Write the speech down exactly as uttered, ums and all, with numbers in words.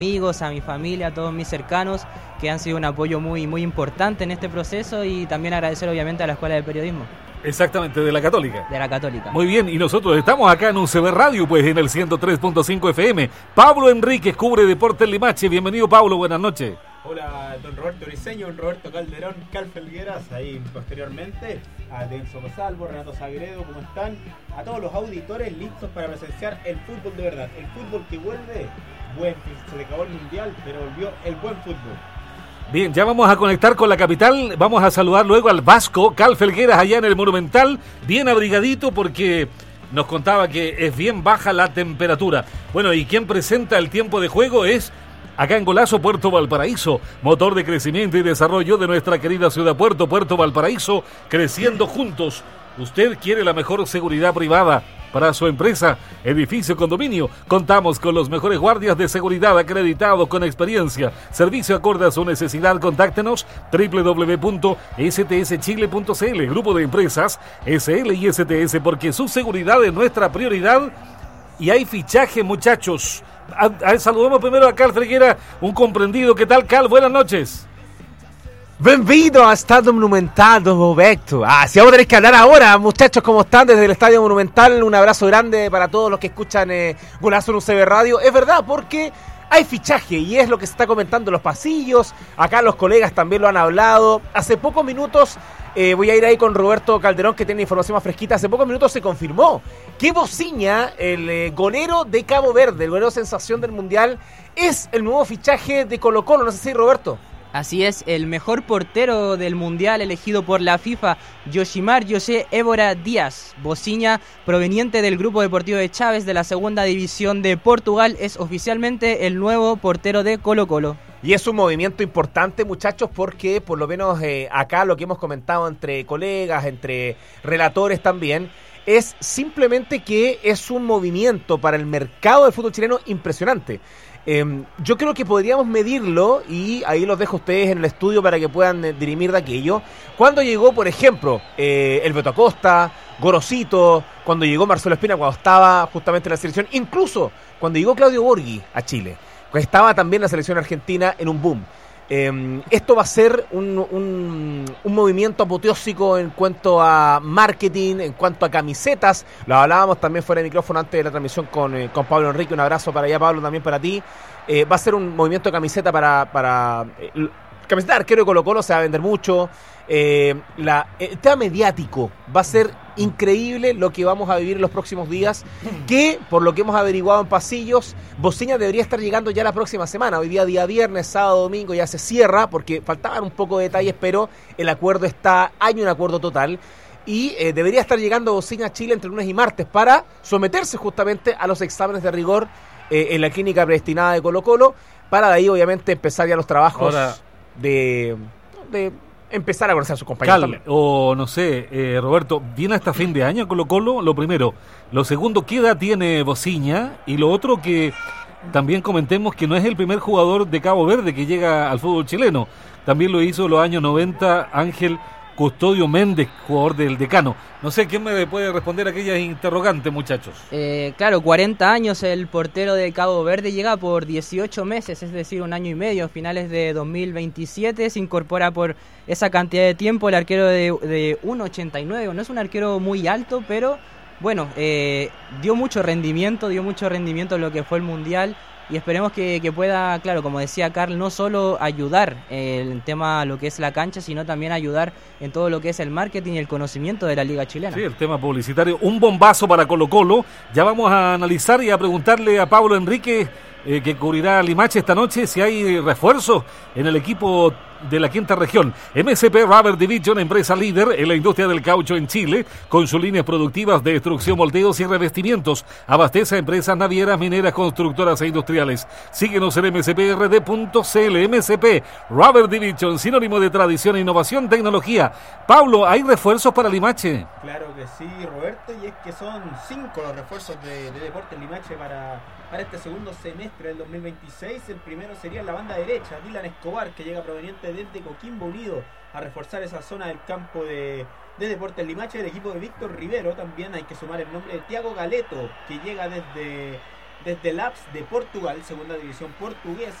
amigos, a mi familia, a todos mis cercanos, que han sido un apoyo muy, muy importante en este proceso, y también agradecer obviamente a la Escuela de Periodismo. Exactamente, de la Católica. De la Católica. Muy bien, y nosotros estamos acá en U C B Radio, pues en el ciento tres punto cinco F M. Pablo Enríquez cubre Deportes Limache. Bienvenido, Pablo, buenas noches. Hola, don Roberto Briceño, don Roberto Calderón, Cal Felgueras, ahí posteriormente, a Denso Salvo, Renato Sagredo, ¿cómo están? A todos los auditores listos para presenciar el fútbol de verdad, el fútbol que vuelve, buen, se le acabó el mundial, pero volvió el buen fútbol. Bien, ya vamos a conectar con la capital, vamos a saludar luego al Vasco, Cal Felgueras, allá en el Monumental, bien abrigadito porque nos contaba que es bien baja la temperatura. Bueno, y quien presenta el tiempo de juego es... acá en Golazo, Puerto Valparaíso, motor de crecimiento y desarrollo de nuestra querida ciudad Puerto, Puerto Valparaíso, creciendo juntos. Usted quiere la mejor seguridad privada para su empresa, edificio, condominio. Contamos con los mejores guardias de seguridad acreditados con experiencia. Servicio acorde a su necesidad. Contáctenos doble u doble u doble u punto s t s chile punto c l. Grupo de empresas S L y S T S, porque su seguridad es nuestra prioridad. Y hay fichaje, muchachos. A, a, saludamos primero a Cal Felguera, un comprendido. ¿Qué tal, Cal? Buenas noches. Bienvenido a Estadio Monumental, don Roberto. Ah, si vamos a tener que hablar ahora, muchachos, ¿cómo están? Desde el Estadio Monumental, un abrazo grande para todos los que escuchan eh, Golazo en U C B Radio. Es verdad, porque hay fichaje y es lo que se está comentando en los pasillos. Acá los colegas también lo han hablado. Hace pocos minutos, eh, voy a ir ahí con Roberto Calderón, que tiene información más fresquita. Hace pocos minutos se confirmó que Bociña, el eh, golero de Cabo Verde, el golero sensación del Mundial, es el nuevo fichaje de Colo-Colo. No sé si, Roberto. Así es, el mejor portero del Mundial elegido por la FIFA, Yoshimar José Évora Díaz. Bociña, proveniente del Grupo Deportivo de Chaves de la Segunda División de Portugal, es oficialmente el nuevo portero de Colo-Colo. Y es un movimiento importante, muchachos, porque por lo menos eh, acá lo que hemos comentado entre colegas, entre relatores también, es simplemente que es un movimiento para el mercado del fútbol chileno impresionante. Eh, yo creo que podríamos medirlo, y ahí los dejo a ustedes en el estudio para que puedan eh, dirimir de aquello. Cuando llegó, por ejemplo, eh, el Beto Acosta, Gorosito, cuando llegó Marcelo Espina, cuando estaba justamente en la selección, incluso cuando llegó Claudio Borghi a Chile, cuando estaba también la selección argentina en un boom. Eh, esto va a ser un, un, un movimiento apoteósico en cuanto a marketing, en cuanto a camisetas. Lo hablábamos también fuera de micrófono antes de la transmisión con, eh, con Pablo Enrique. Un abrazo para allá, Pablo, también para ti. Eh, va a ser un movimiento de camiseta para... para eh, camiseta de arquero de Colo-Colo se va a vender mucho. Eh, la, el tema mediático va a ser increíble lo que vamos a vivir en los próximos días, que por lo que hemos averiguado en pasillos, Bociña debería estar llegando ya la próxima semana. Hoy día, día viernes, sábado, domingo ya se cierra porque faltaban un poco de detalles, pero el acuerdo está, hay un acuerdo total. Y eh, debería estar llegando Bociña a Chile entre lunes y martes para someterse justamente a los exámenes de rigor eh, en la clínica predestinada de Colo-Colo, para de ahí obviamente empezar ya los trabajos. Ahora, de... de empezar a conocer a sus compañeros. Cal, o no sé, eh, Roberto, ¿viene hasta fin de año Colo-Colo? Lo primero. Lo segundo, ¿qué edad tiene Bociña? Y lo otro, que también comentemos que no es el primer jugador de Cabo Verde que llega al fútbol chileno. También lo hizo en los años noventa Ángel Custodio Méndez, jugador del Decano. No sé, ¿quién me puede responder a aquellas interrogantes, muchachos? Eh, claro, cuarenta años, el portero de Cabo Verde llega por dieciocho meses, es decir, un año y medio. Finales de dos mil veintisiete se incorpora por esa cantidad de tiempo el arquero de, de uno ochenta y nueve. No es un arquero muy alto, pero bueno, eh, dio mucho rendimiento, dio mucho rendimiento en lo que fue el Mundial. Y esperemos que, que pueda, claro, como decía Carl, no solo ayudar en el tema lo que es la cancha, sino también ayudar en todo lo que es el marketing y el conocimiento de la Liga Chilena. Sí, el tema publicitario. Un bombazo para Colo-Colo. Ya vamos a analizar y a preguntarle a Pablo Enrique, eh, que cubrirá Limache esta noche, si hay refuerzos en el equipo de la quinta región. M S P Rubber Division, empresa líder en la industria del caucho en Chile, con sus líneas productivas de extrusión, moldeos y revestimientos. Abastece a empresas navieras, mineras, constructoras e industriales. Síguenos en m s p r d punto c l. M S P Rubber Division, sinónimo de tradición, innovación, tecnología. Pablo, ¿hay refuerzos para Limache? Claro que sí, Roberto, y es que son cinco los refuerzos de, de Deportes Limache para, para este segundo semestre del dos mil veintiséis. El primero sería la banda derecha, Dylan Escobar, que llega proveniente desde Coquimbo Unido a reforzar esa zona del campo de, de Deportes Limache. El equipo de Víctor Rivero, también hay que sumar el nombre de Thiago Galeto, que llega desde desde el A P S de Portugal, segunda división portuguesa,